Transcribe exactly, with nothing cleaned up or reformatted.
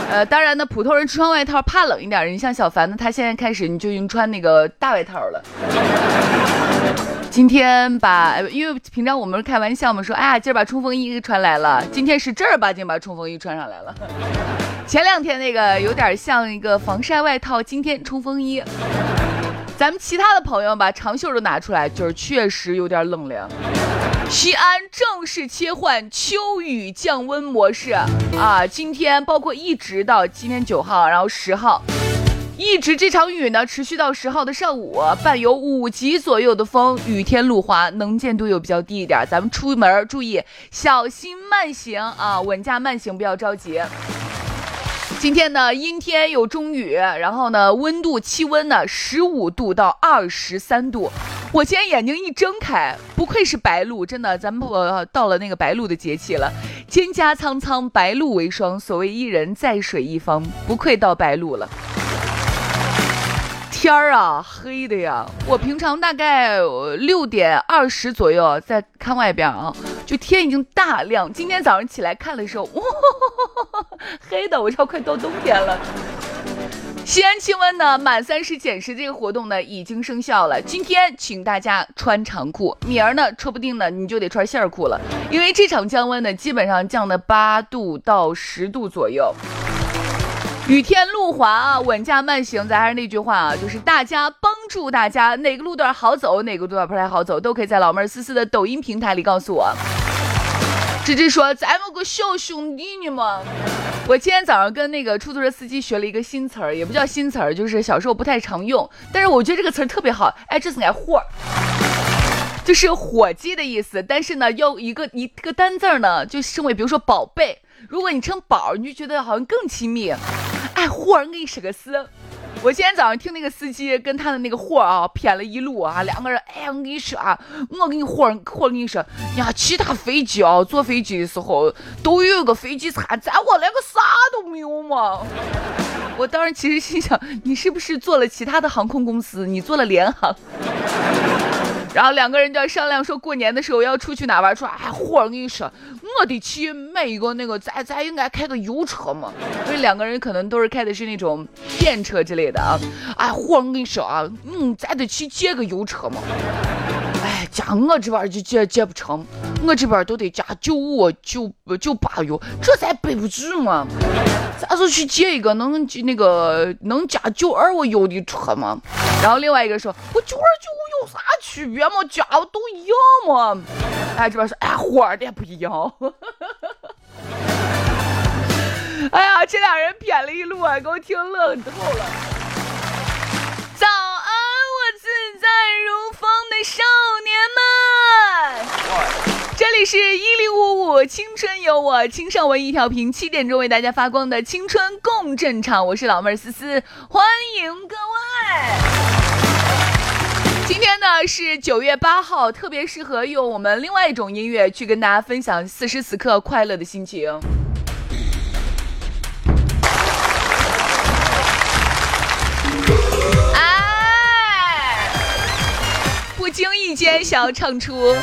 呃，当然呢，普通人穿外套怕冷一点，你像小凡呢，他现在开始你就已经穿那个大外套了。今天把，因为平常我们开玩笑嘛，说哎呀，今儿把冲锋衣穿来了，今天是正儿八经把冲锋衣穿上来了。前两天那个有点像一个防晒外套，今天冲锋衣。咱们其他的朋友把长袖都拿出来，就是确实有点冷凉。西安正式切换秋雨降温模式啊！今天包括一直到今天九号，然后十号，一直这场雨呢持续到十号的上午，伴有五级左右的风，雨天路滑，能见度又比较低一点，咱们出门注意小心慢行啊，稳驾慢行，不要着急。今天呢阴天有中雨，然后呢温度气温呢十五度到二十三度。我今天眼睛一睁开，不愧是白露，真的，咱们到了那个白露的节气了。蒹葭苍苍，白露为霜，所谓伊人在水一方，不愧到白露了。天儿啊，黑的呀！我平常大概六点二十左右在看外边啊，就天已经大亮。今天早上起来看的时候，哇，黑的，我知道快到冬天了。西安气温呢满三十减十这个活动呢已经生效了。今天请大家穿长裤，明儿呢说不定呢你就得穿线裤了，因为这场降温呢基本上降了八度到十度左右。雨天路滑啊，稳驾慢行，咱还是那句话啊，就是大家帮助大家哪个路段好走，哪个路段不太好走，都可以在老妹儿思思的抖音平台里告诉我。芝芝说咱们个小兄弟呢嘛。我今天早上跟那个出租车司机学了一个新词儿，也不叫新词儿，就是小时候不太常用，但是我觉得这个词儿特别好。哎，这是俺货，就是伙计的意思，但是呢要一个一个单字呢就称为比如说宝贝，如果你称宝你就觉得好像更亲密。哎，货儿，我给你使个思。我今天早上听那个司机跟他的那个货啊谝了一路啊，两个人，哎呀，我跟你说啊，我跟你货货跟你说呀，其他飞机啊，坐飞机的时候都有一个飞机餐，咱我连个啥都没有嘛。我当时其实心想，你是不是做了其他的航空公司？你做了联航？然后两个人就要商量说过年的时候要出去哪玩，说哎，货儿，我跟你说，我得去买一个那个，咱咱应该开个油车嘛，所以两个人可能都是开的是那种电车之类的啊。哎，货儿，我跟你说啊，嗯，咱得去借个油车嘛。哎，加我这边就借借不成，我这边都得加九五九九八油，这咱背不住嘛。咱就去借一个能那个能加九二五油的车嘛。然后另外一个说，我九二九五有啥区别嘛？加都一样嘛。哎，这边说，哎，火儿的不一样。哎呀，这俩人谝了一路啊，给我听乐透了。早安，我自在如风的少年们。这里是一零五五青春有我，青少文艺调频，七点钟为大家发光的青春共振场，我是老妹儿思思，欢迎各位。今天呢是九月八号，特别适合用我们另外一种音乐去跟大家分享此时此刻快乐的心情。哎，不经意间想要唱出